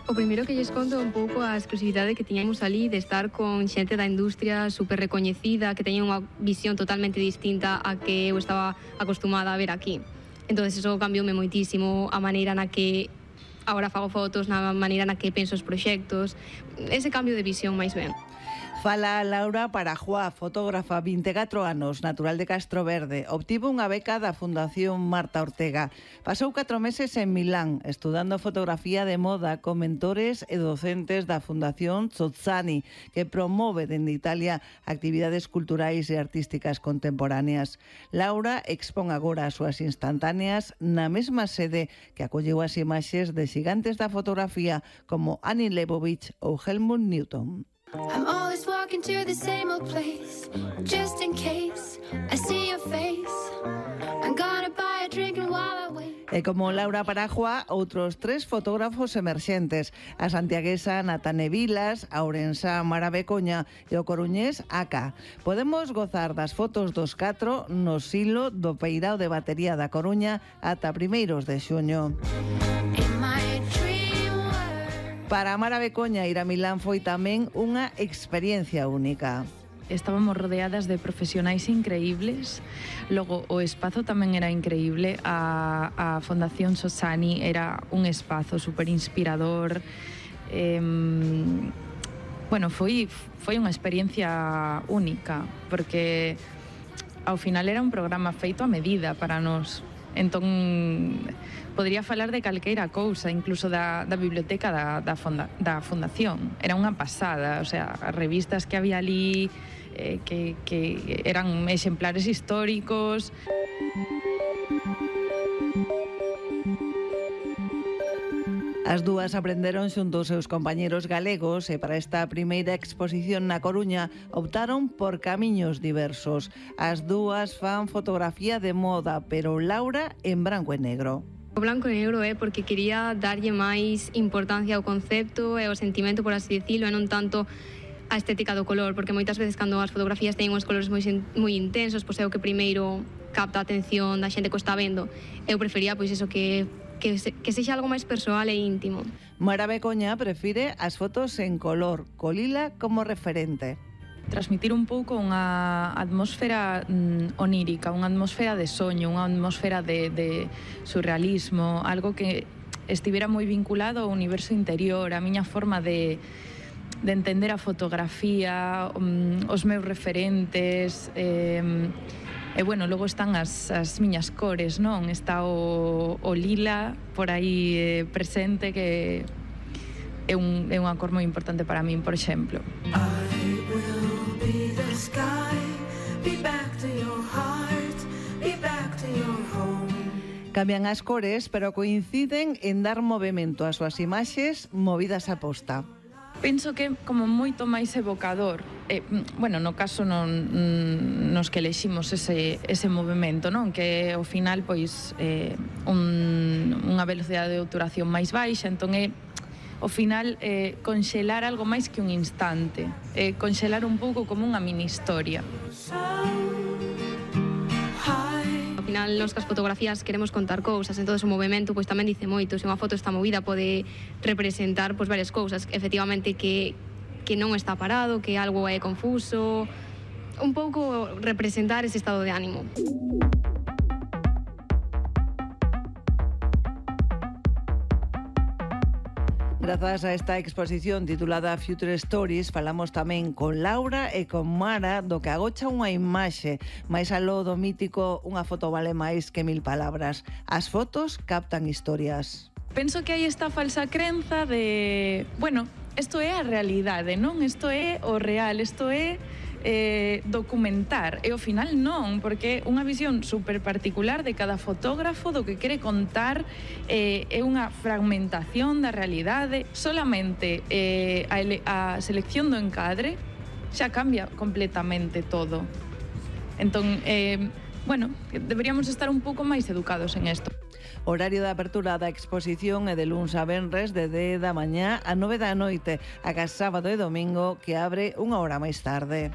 O primeiro que lles conto un pouco a exclusividade que tiñamos ali de estar con xente da industria super recoñecida, que teña unha visión totalmente distinta a que eu estaba acostumada a ver aquí. Entón, eso cambioume moitísimo a maneira na que agora fago fotos, na maneira na que penso os proxectos, ese cambio de visión máis ben. Fala Laura Parajuá, fotógrafa, 24 anos, natural de Castroverde. Obtivo unha beca da Fundación Marta Ortega. Pasou 4 meses en Milán, estudando fotografía de moda con mentores e docentes da Fundación Zozzani, que promove dende Italia actividades culturais e artísticas contemporáneas. Laura expón agora as súas instantáneas na mesma sede que acolleu as imaxes de xigantes da fotografía como Annie Leibovitz ou Helmut Newton. I'm always walking to the same old place, just in case I see your face. I'm gonna buy a drink and while I wait. E como Laura Parajuá, outros 3 fotógrafos emerxentes: a santiaguesa Natane Vilas, a ourensa Mara Becoña e o coruñés Aka. Podemos gozar das fotos dos 4 no silo do Peirao de Batería da Coruña ata primeiros de xuño. Para Mara Becoña, ir a Milán foi tamén unha experiencia única. Estábamos rodeadas de profesionais increíbles. Logo, o espazo tamén era increíble. A Fundación Zozzani era un espazo super inspirador. Bueno, foi unha experiencia única, porque ao final era un programa feito a medida para nós. Entón, podría falar de calqueira cousa, incluso da biblioteca da fundación. Era unha pasada, o sea, as revistas que había ali que eran exemplares históricos. As dúas aprenderon xunto aos seus compañeros galegos e para esta primeira exposición na Coruña optaron por camiños diversos. As dúas fan fotografía de moda, pero Laura en branco e negro. O blanco e negro é porque quería darlle máis importancia ao concepto e ao sentimento, por así dicilo, e non tanto a estética do color, porque moitas veces cando as fotografías teñen uns colores moi intensos, pois é o que primeiro capta a atención da xente que está vendo. Eu prefería pois eso que sexa algo máis persoal e íntimo. Mara Becoña prefire as fotos en color, co lila como referente. Transmitir un pouco unha atmosfera onírica, unha atmosfera de soño, unha atmosfera de surrealismo, algo que estivera moi vinculado ao universo interior, a miña forma de entender a fotografía, os meus referentes, e bueno, logo están as miñas cores, non? Está o lila por aí presente, que é unha cor moi importante para min, por exemplo. Cambian as cores, pero coinciden en dar movimento ás súas imaxes movidas a posta. Penso que é como moito máis evocador. Bueno, no caso nos que eleximos ese movimento, non? Que ao final, pois, unha velocidade de obturación máis baixa, entón é ao final conxelar algo máis que un instante, conxelar un pouco como unha mini historia. Ao final, nos que as fotografías queremos contar cousas, entón o movimento pois tamén dice moito. Se unha foto está movida pode representar pois varias cousas, efectivamente que non está parado, que algo é confuso, un pouco representar ese estado de ánimo. Grazas a esta exposición titulada Future Stories, falamos tamén con Laura e con Mara do que agocha unha imaxe. Máis aló do mítico, unha foto vale máis que 1000 palabras. As fotos captan historias. Penso que hai esta falsa crenza de, bueno, isto é a realidade, non? Isto é o real, isto é documentar, e ao final non, porque é unha visión super particular de cada fotógrafo do que quere contar, é unha fragmentación da realidade. Solamente a selección do encadre xa cambia completamente todo. Entón, bueno, deberíamos estar un pouco máis educados en isto. Horario de apertura da exposición é de luns a venres de 10 da mañá a 9 da noite, ata sábado e domingo, que abre unha hora máis tarde.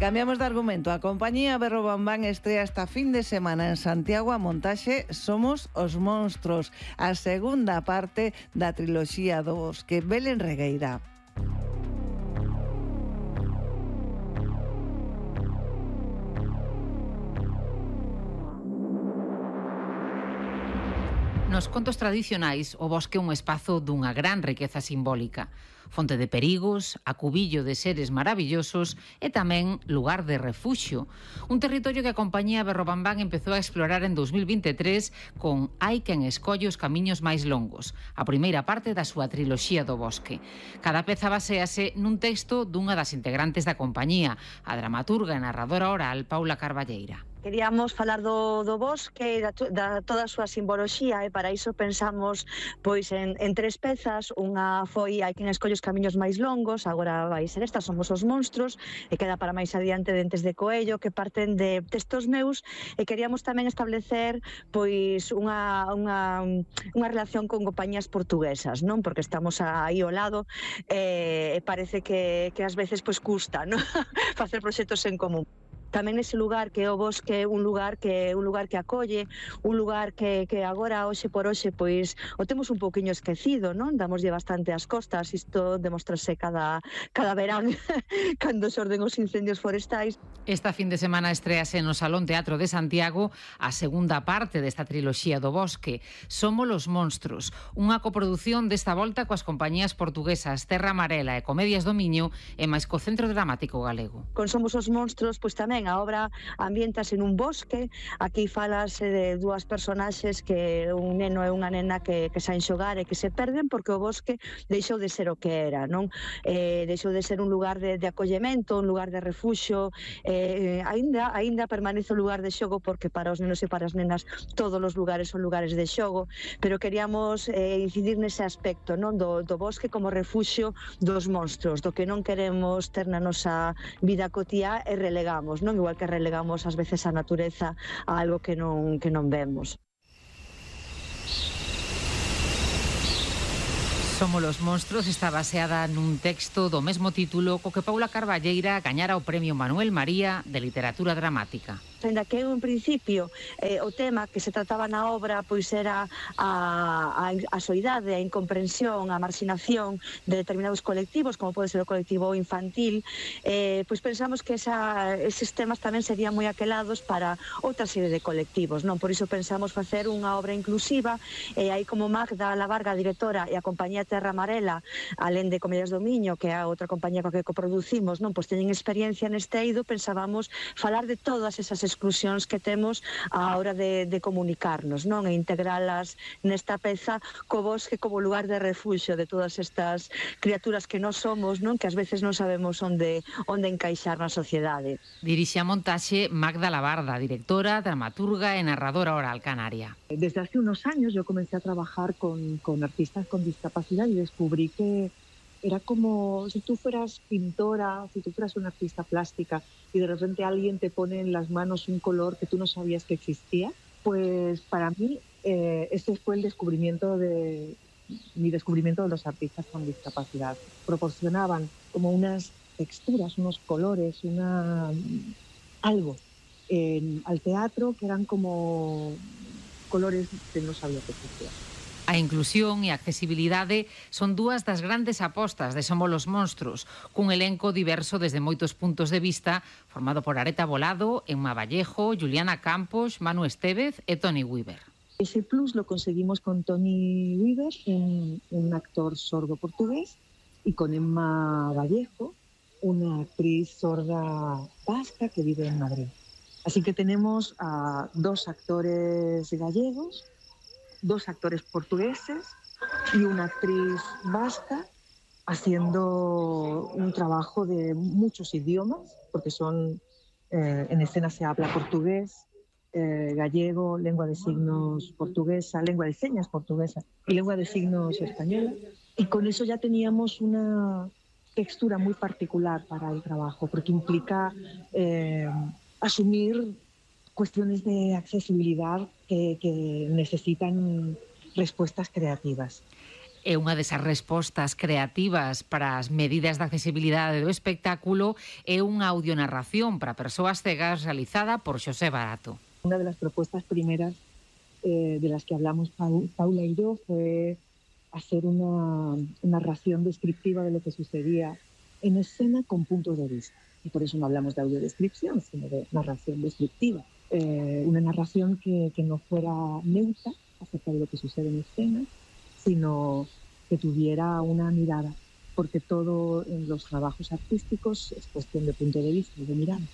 cambiamos de argumento. A compañía Berro Bambán estrea esta fin de semana en Santiago a montaxe Somos os Monstros, a segunda parte da triloxía do Bosque. Belén Regueira. Nos contos tradicionais, o bosque é un espazo dunha gran riqueza simbólica. Fonte de perigos, acubillo de seres maravillosos e tamén lugar de refuxio. Un territorio que a compañía Berro Bambán empezou a explorar en 2023 con Hai quen escolle os camiños máis longos, a primeira parte da súa triloxía do bosque. Cada peza baséase nun texto dunha das integrantes da compañía, a dramaturga e narradora oral Paula Carballeira. Queríamos falar do bosque, da toda a súa simboloxía, e para iso pensamos pois en tres pezas. Unha foi Hai quen escolle os camiños máis longos, agora vai ser esta, Somos os Monstros, e queda para máis adiante Dentes de Coello, que parten de textos meus, e queríamos tamén establecer pois unha relación con compañías portuguesas, non? Porque estamos aí ao lado, e parece que ás veces pois custa, non? Facer proxectos en común. Tamén ese lugar que é o bosque, un lugar que acolle, un lugar que agora, hoxe por hoxe, pois o temos un pouquiño esquecido, non? Damoslle bastante as costas, isto demostrase cada verán cando xorden os incendios forestais. Esta fin de semana estrease no Salón Teatro de Santiago a segunda parte desta triloxía do bosque, Somos os Monstros, unha coprodución desta volta coas compañías portuguesas Terra Amarela e Comedias do Miño e máis co Centro Dramático Galego. Con Somos os Monstros, pois tamén a obra ambientase nun bosque. Aquí falase de dúas personaxes, que un neno e unha nena que saen xogar e que se perden porque o bosque deixou de ser o que era, non? Deixou de ser un lugar de acollemento, un lugar de refuxo, aínda permanece o lugar de xogo, porque para os nenos e para as nenas todos os lugares son lugares de xogo, pero queríamos incidir nese aspecto, non? Do bosque como refuxo dos monstros, do que non queremos ter na nosa vida cotiá e relegamos, non? Igual que relegamos ás veces a natureza a algo que non vemos. Somos os Monstros está baseada nun texto do mesmo título co que Paula Carballeira gañara o Premio Manuel María de Literatura Dramática. Ainda que en principio o tema que se trataba na obra pois era a soidade, a incomprensión, a marxinación de determinados colectivos, como pode ser o colectivo infantil, pois pensamos que eses temas tamén serían moi aquelados para outra serie de colectivos, non? Por iso pensamos facer unha obra inclusiva, e aí como Magda Lavarga, directora, e a compañía Terra Amarela, alén de Comedias do Miño, que é a outra compañía coa que coproducimos, non? Pois teñen experiencia neste eido, pensábamos falar de todas esas exclusións que temos á hora de comunicarnos, non? E integralas nesta peza co bosque como lugar de refuxio de todas estas criaturas que nós somos, non? Que ás veces non sabemos onde encaixar na sociedade. Dirixe a montaxe Magda Lavarda, directora, dramaturga e narradora oral canaria. Desde hace unos años yo comencé a trabajar con artistas con discapacidad y descubrí que era como si tú fueras pintora, si tú fueras una artista plástica y de repente alguien te pone en las manos un color que tú no sabías que existía. Pues para mí este fue mi descubrimiento de los artistas con discapacidad. Proporcionaban como unas texturas, unos colores, algo al teatro que eran como colores que no sabía que existían. A inclusión e a accesibilidade son dúas das grandes apostas de Somos os Monstros, cun elenco diverso desde moitos puntos de vista, formado por Areta Volado, Emma Vallejo, Juliana Campos, Manu Estévez e Toni Weaver. Ese plus lo conseguimos con Toni Weaver, un actor sordo portugués, y con Emma Vallejo, una actriz sorda vasca que vive en Madrid. Así que tenemos a dos actores gallegos, dos actores portugueses y una actriz vasca haciendo un trabajo de muchos idiomas, porque en escena se habla portugués, gallego, lengua de signos portuguesa, lengua de señas portuguesa y lengua de signos española. Y con eso ya teníamos una textura muy particular para el trabajo, porque implica asumir cuestiones de accesibilidad que necesitan respuestas creativas. E unha desas respostas creativas para as medidas de accesibilidade do espectáculo é unha audionarración para persoas cegas realizada por Xosé Barato. Una de las propuestas primeras de las que hablamos Paula y yo fue hacer una narración descriptiva de lo que sucedía en escena con puntos de vista. Y por eso no hablamos de audiodescripción, sino de narración descriptiva. Una narración que no fuera neutra acerca de lo que sucede en escena, sino que tuviera una mirada, porque todo en los trabajos artísticos es cuestión de punto de vista, de mirada.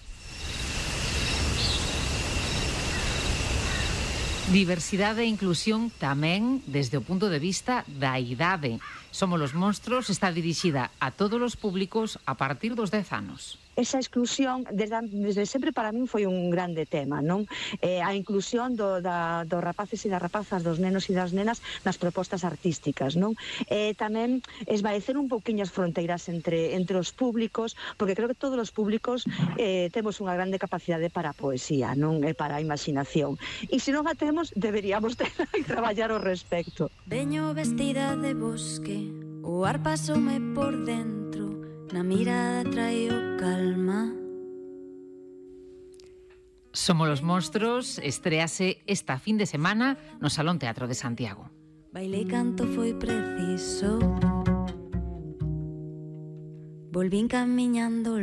Diversidade e inclusión tamén desde o punto de vista da idade. Somos los monstruos está dirixida a todos os públicos a partir dos 10 anos. Esa exclusión, desde sempre para min foi un grande tema, non? A inclusión dos rapaces e das rapazas, dos nenos e das nenas nas propostas artísticas, non? Tamén esvaecer un pouquiño as fronteiras entre os públicos, porque creo que todos os públicos temos unha grande capacidade para a poesía, non? E para a imaginación. E se non a temos, deberíamos traballar ao respecto. Veño vestida de bosque, o ar pasoume por dentro, na mirada traio calma. Somos los monstruos estrease esta fin de semana no Salón Teatro de Santiago. Baile e canto foi preciso, volvín camiñando